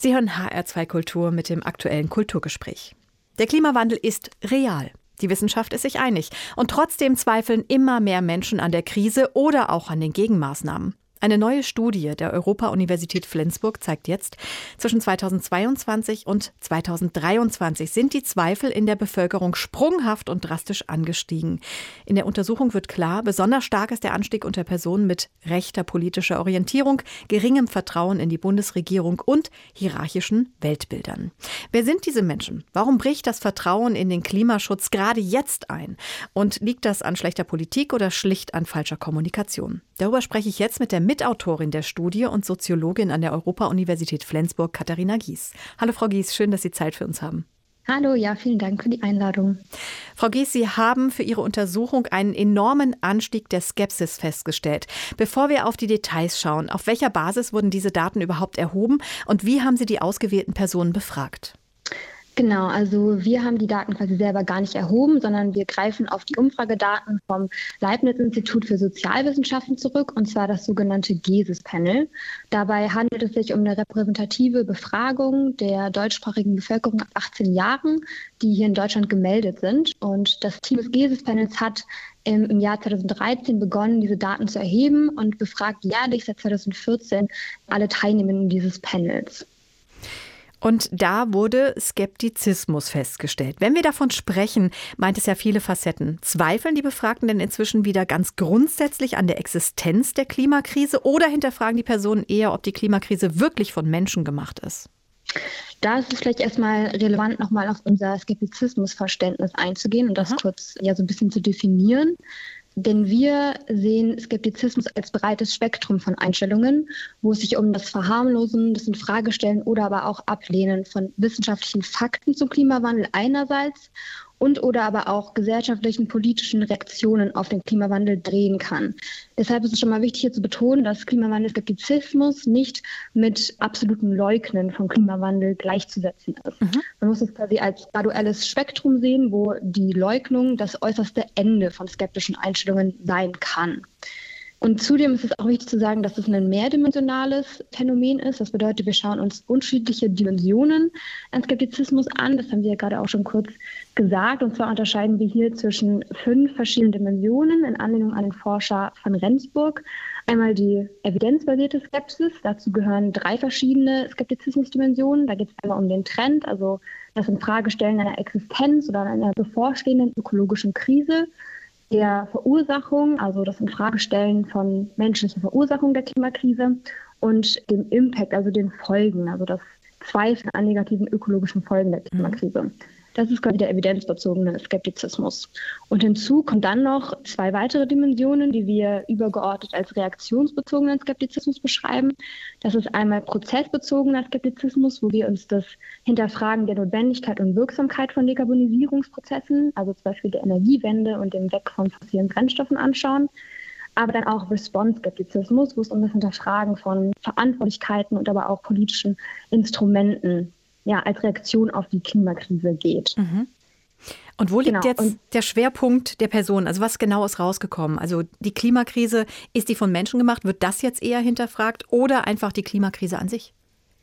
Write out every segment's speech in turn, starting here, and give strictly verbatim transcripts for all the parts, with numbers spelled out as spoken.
Sie hören H R zwei Kultur mit dem aktuellen Kulturgespräch. Der Klimawandel ist real. Die Wissenschaft ist sich einig. Und trotzdem zweifeln immer mehr Menschen an der Krise oder auch an den Gegenmaßnahmen. Eine neue Studie der Europa-Universität Flensburg zeigt jetzt, zwischen zweitausendzweiundzwanzig und zweitausenddreiundzwanzig sind die Zweifel in der Bevölkerung sprunghaft und drastisch angestiegen. In der Untersuchung wird klar, besonders stark ist der Anstieg unter Personen mit rechter politischer Orientierung, geringem Vertrauen in die Bundesregierung und hierarchischen Weltbildern. Wer sind diese Menschen? Warum bricht das Vertrauen in den Klimaschutz gerade jetzt ein? Und liegt das an schlechter Politik oder schlicht an falscher Kommunikation? Darüber spreche ich jetzt mit der Mitautorin der Studie und Soziologin an der Europa-Universität Flensburg, Katharina Gies. Hallo Frau Gies, schön, dass Sie Zeit für uns haben. Hallo, ja, vielen Dank für die Einladung. Frau Gies, Sie haben für Ihre Untersuchung einen enormen Anstieg der Skepsis festgestellt. Bevor wir auf die Details schauen, auf welcher Basis wurden diese Daten überhaupt erhoben und wie haben Sie die ausgewählten Personen befragt? Genau, also wir haben die Daten quasi selber gar nicht erhoben, sondern wir greifen auf die Umfragedaten vom Leibniz-Institut für Sozialwissenschaften zurück, und zwar das sogenannte GESIS-Panel. Dabei handelt es sich um eine repräsentative Befragung der deutschsprachigen Bevölkerung ab achtzehn Jahren, die hier in Deutschland gemeldet sind. Und das Team des GESIS-Panels hat im, im Jahr zweitausenddreizehn begonnen, diese Daten zu erheben und befragt jährlich seit zweitausendvierzehn alle Teilnehmenden dieses Panels. Und da wurde Skeptizismus festgestellt. Wenn wir davon sprechen, meint es ja viele Facetten. Zweifeln die Befragten denn inzwischen wieder ganz grundsätzlich an der Existenz der Klimakrise oder hinterfragen die Personen eher, ob die Klimakrise wirklich von Menschen gemacht ist? Da ist es vielleicht erstmal relevant, nochmal auf unser Skeptizismusverständnis einzugehen und das Aha. kurz ja so ein bisschen zu definieren. Denn wir sehen Skeptizismus als breites Spektrum von Einstellungen, wo es sich um das Verharmlosen, das Infragestellen oder aber auch Ablehnen von wissenschaftlichen Fakten zum Klimawandel einerseits und oder aber auch gesellschaftlichen, politischen Reaktionen auf den Klimawandel drehen kann. Deshalb ist es schon mal wichtig hier zu betonen, dass Klimawandelskeptizismus nicht mit absolutem Leugnen vom Klimawandel gleichzusetzen ist. Mhm. Man muss es quasi als graduelles Spektrum sehen, wo die Leugnung das äußerste Ende von skeptischen Einstellungen sein kann. Und zudem ist es auch wichtig zu sagen, dass es ein mehrdimensionales Phänomen ist. Das bedeutet, wir schauen uns unterschiedliche Dimensionen an Skeptizismus an. Das haben wir ja gerade auch schon kurz gesagt. Und zwar unterscheiden wir hier zwischen fünf verschiedenen Dimensionen in Anlehnung an den Forscher von Rendsburg. Einmal die evidenzbasierte Skepsis. Dazu gehören drei verschiedene Skeptizismusdimensionen. Da geht es einmal um den Trend, also das Infragestellen einer Existenz oder einer bevorstehenden ökologischen Krise. Der Verursachung, also das Infragestellen von menschlichen Verursachungen der Klimakrise und dem Impact, also den Folgen, also das Zweifeln an negativen ökologischen Folgen der Klimakrise. Das ist quasi der evidenzbezogene Skeptizismus. Und hinzu kommen dann noch zwei weitere Dimensionen, die wir übergeordnet als reaktionsbezogenen Skeptizismus beschreiben. Das ist einmal prozessbezogener Skeptizismus, wo wir uns das Hinterfragen der Notwendigkeit und Wirksamkeit von Dekarbonisierungsprozessen, also zum Beispiel der Energiewende und dem Weg von fossilen Brennstoffen anschauen. Aber dann auch Response-Skeptizismus, wo es um das Hinterfragen von Verantwortlichkeiten und aber auch politischen Instrumenten ja, als Reaktion auf die Klimakrise geht. Mhm. Und wo liegt genau. jetzt Und der Schwerpunkt der Person? Also was genau ist rausgekommen? Also die Klimakrise, ist die von Menschen gemacht? Wird das jetzt eher hinterfragt oder einfach die Klimakrise an sich?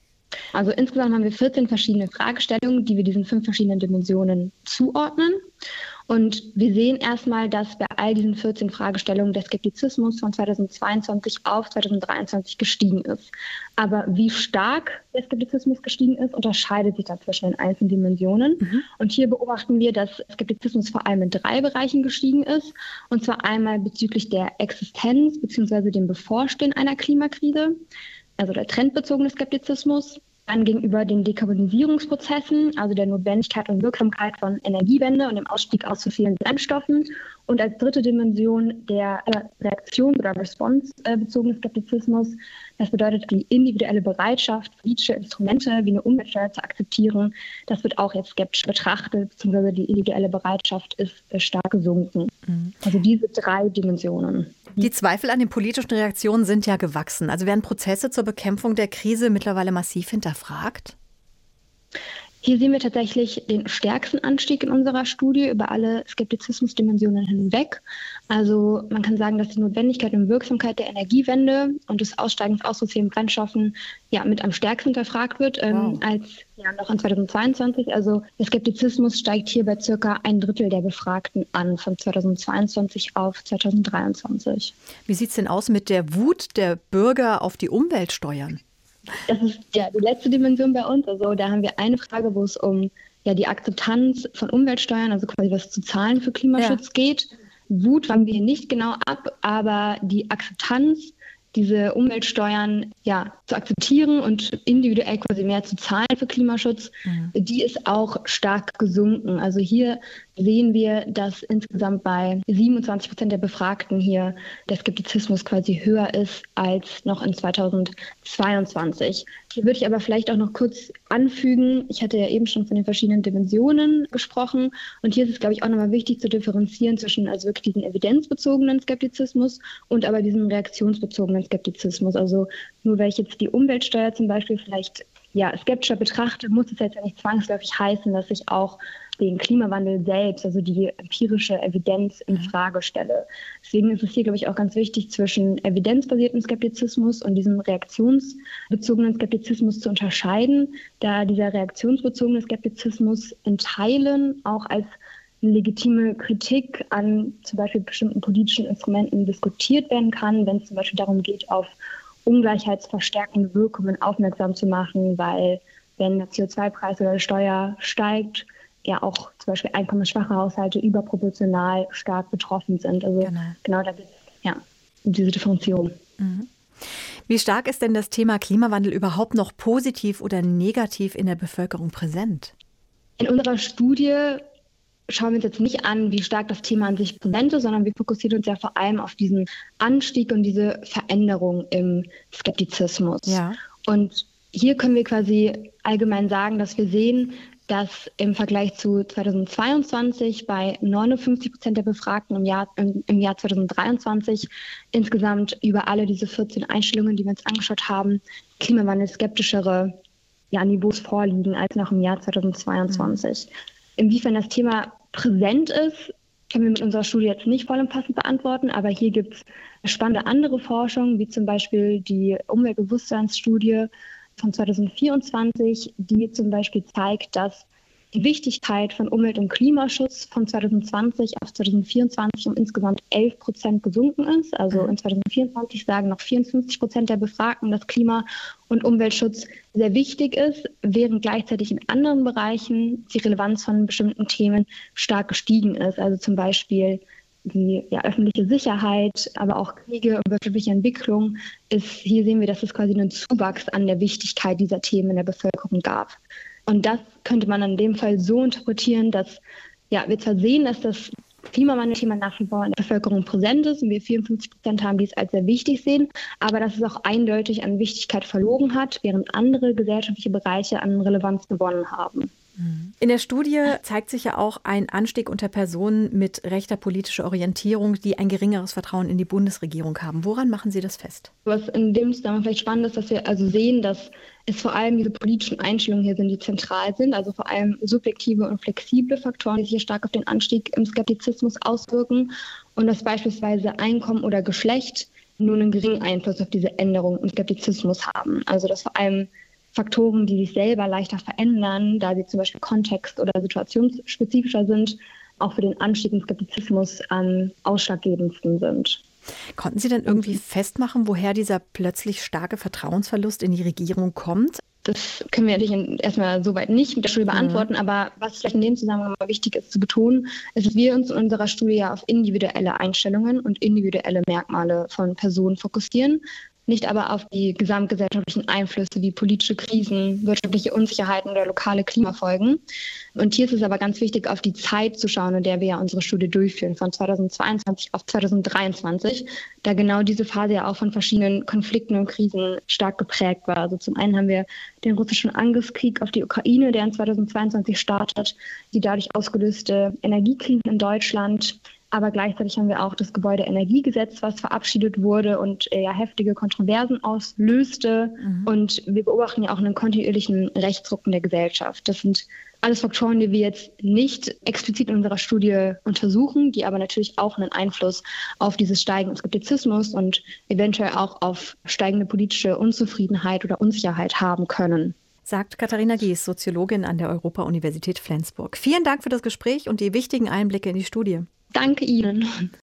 Also insgesamt haben wir vierzehn verschiedene Fragestellungen, die wir diesen fünf verschiedenen Dimensionen zuordnen. Und wir sehen erstmal, dass bei all diesen vierzehn Fragestellungen der Skeptizismus von zweitausendzweiundzwanzig auf zweitausenddreiundzwanzig gestiegen ist. Aber wie stark der Skeptizismus gestiegen ist, unterscheidet sich da zwischen den einzelnen Dimensionen. Mhm. Und hier beobachten wir, dass Skeptizismus vor allem in drei Bereichen gestiegen ist. Und zwar einmal bezüglich der Existenz bzw. dem Bevorstehen einer Klimakrise, also der trendbezogene Skeptizismus. Dann gegenüber den Dekarbonisierungsprozessen, also der Notwendigkeit und Wirksamkeit von Energiewende und dem Ausstieg aus fossilen Brennstoffen. Und als dritte Dimension der Reaktion- oder Response-bezogene Skeptizismus. Das bedeutet die individuelle Bereitschaft, politische Instrumente wie eine Umweltsteuer zu akzeptieren. Das wird auch jetzt skeptisch betrachtet, beziehungsweise die individuelle Bereitschaft ist stark gesunken. Mhm. Also diese drei Dimensionen. Die Zweifel an den politischen Reaktionen sind ja gewachsen. Also werden Prozesse zur Bekämpfung der Krise mittlerweile massiv hinterfragt? Hier sehen wir tatsächlich den stärksten Anstieg in unserer Studie über alle Skeptizismusdimensionen hinweg. Also man kann sagen, dass die Notwendigkeit und Wirksamkeit der Energiewende und des Aussteigens aus fossilen Brennstoffen ja mit am stärksten hinterfragt wird ähm, wow. als ja, noch in zweitausendzweiundzwanzig. Also der Skeptizismus steigt hier bei circa ein Drittel der Befragten an, von zweitausendzweiundzwanzig auf zweitausenddreiundzwanzig. Wie sieht es denn aus mit der Wut der Bürger auf die Umweltsteuern? Das ist ja die letzte Dimension bei uns. Also da haben wir eine Frage, wo es um ja, die Akzeptanz von Umweltsteuern, also quasi was zu zahlen für Klimaschutz ja. geht. Wut fangen wir nicht genau ab, aber die Akzeptanz, diese Umweltsteuern ja, zu akzeptieren und individuell quasi mehr zu zahlen für Klimaschutz, mhm. die ist auch stark gesunken. Also hier sehen wir, dass insgesamt bei siebenundzwanzig Prozent der Befragten hier der Skeptizismus quasi höher ist als noch in zweitausendzweiundzwanzig. Hier würde ich aber vielleicht auch noch kurz anfügen, ich hatte ja eben schon von den verschiedenen Dimensionen gesprochen und hier ist es, glaube ich, auch nochmal wichtig zu differenzieren zwischen also wirklich diesen evidenzbezogenen Skeptizismus und aber diesem reaktionsbezogenen Skeptizismus. Also nur weil ich jetzt die Umweltsteuer zum Beispiel vielleicht ja, skeptischer betrachte, muss es jetzt ja nicht zwangsläufig heißen, dass ich auch den Klimawandel selbst, also die empirische Evidenz in Frage stelle. Deswegen ist es hier, glaube ich, auch ganz wichtig, zwischen evidenzbasiertem Skeptizismus und diesem reaktionsbezogenen Skeptizismus zu unterscheiden, da dieser reaktionsbezogene Skeptizismus in Teilen auch als eine legitime Kritik an zum Beispiel bestimmten politischen Instrumenten diskutiert werden kann, wenn es zum Beispiel darum geht, auf ungleichheitsverstärkende Wirkungen aufmerksam zu machen, weil wenn der C O zwei Preis oder die Steuer steigt, ja auch zum Beispiel einkommensschwache Haushalte überproportional stark betroffen sind. Also genau, genau da geht es ja um diese Differenzierung. Mhm. Wie stark ist denn das Thema Klimawandel überhaupt noch positiv oder negativ in der Bevölkerung präsent? In unserer Studie schauen wir uns jetzt nicht an, wie stark das Thema an sich präsent ist, sondern wir fokussieren uns ja vor allem auf diesen Anstieg und diese Veränderung im Skeptizismus. Ja. Und hier können wir quasi allgemein sagen, dass wir sehen, dass im Vergleich zu zweitausendzweiundzwanzig bei neunundfünfzig Prozent der Befragten im Jahr, im, im Jahr zweitausenddreiundzwanzig insgesamt über alle diese vierzehn Einstellungen, die wir uns angeschaut haben, klimawandelskeptischere ja, Niveaus vorliegen als noch im Jahr zweitausendzweiundzwanzig. Mhm. Inwiefern das Thema präsent ist, können wir mit unserer Studie jetzt nicht vollumfassend beantworten, aber hier gibt es spannende andere Forschung, wie zum Beispiel die Umweltbewusstseinsstudie von zweitausendvierundzwanzig, die zum Beispiel zeigt, dass die Wichtigkeit von Umwelt- und Klimaschutz von zweitausendzwanzig auf zweitausendvierundzwanzig um insgesamt elf Prozent gesunken ist. Also in zweitausendvierundzwanzig sagen noch vierundfünfzig Prozent der Befragten, dass Klima- und Umweltschutz sehr wichtig ist, während gleichzeitig in anderen Bereichen die Relevanz von bestimmten Themen stark gestiegen ist. Also zum Beispiel die ja, öffentliche Sicherheit, aber auch Kriege und wirtschaftliche Entwicklung. Ist, hier sehen wir, dass es quasi einen Zuwachs an der Wichtigkeit dieser Themen in der Bevölkerung gab. Und das könnte man in dem Fall so interpretieren, dass ja, wir zwar sehen, dass das Klimawandelthema nach wie vor in der Bevölkerung präsent ist und wir vierundfünfzig Prozent haben, die es als sehr wichtig sehen, aber dass es auch eindeutig an Wichtigkeit verloren hat, während andere gesellschaftliche Bereiche an Relevanz gewonnen haben. In der Studie zeigt sich ja auch ein Anstieg unter Personen mit rechter politischer Orientierung, die ein geringeres Vertrauen in die Bundesregierung haben. Woran machen Sie das fest? Was in dem Zusammenhang vielleicht spannend ist, dass wir also sehen, dass es vor allem diese politischen Einstellungen hier sind, die zentral sind, also vor allem subjektive und flexible Faktoren, die sich hier stark auf den Anstieg im Skeptizismus auswirken und dass beispielsweise Einkommen oder Geschlecht nur einen geringen Einfluss auf diese Änderung im Skeptizismus haben. Also dass vor allem Faktoren, die sich selber leichter verändern, da sie zum Beispiel kontext- oder situationsspezifischer sind, auch für den Anstieg im Skeptizismus am ausschlaggebendsten sind. Konnten Sie denn irgendwie festmachen, woher dieser plötzlich starke Vertrauensverlust in die Regierung kommt? Das können wir natürlich erstmal soweit nicht mit der Studie beantworten, mhm. aber was vielleicht in dem Zusammenhang mal wichtig ist zu betonen, ist, dass wir uns in unserer Studie ja auf individuelle Einstellungen und individuelle Merkmale von Personen fokussieren, nicht aber auf die gesamtgesellschaftlichen Einflüsse wie politische Krisen, wirtschaftliche Unsicherheiten oder lokale Klimafolgen. Und hier ist es aber ganz wichtig, auf die Zeit zu schauen, in der wir ja unsere Studie durchführen, von zweitausendzweiundzwanzig auf zweitausenddreiundzwanzig, da genau diese Phase ja auch von verschiedenen Konflikten und Krisen stark geprägt war. Also zum einen haben wir den russischen Angriffskrieg auf die Ukraine, der in zweitausendzweiundzwanzig startet, die dadurch ausgelöste Energiekrise in Deutschland, Aber gleichzeitig haben wir auch das Gebäudeenergiegesetz, was verabschiedet wurde und ja heftige Kontroversen auslöste. Mhm. Und wir beobachten ja auch einen kontinuierlichen Rechtsruck in der Gesellschaft. Das sind alles Faktoren, die wir jetzt nicht explizit in unserer Studie untersuchen, die aber natürlich auch einen Einfluss auf dieses Steigen des Skeptizismus und eventuell auch auf steigende politische Unzufriedenheit oder Unsicherheit haben können. Sagt Katharina Gies, Soziologin an der Europa-Universität Flensburg. Vielen Dank für das Gespräch und die wichtigen Einblicke in die Studie. Danke Ihnen.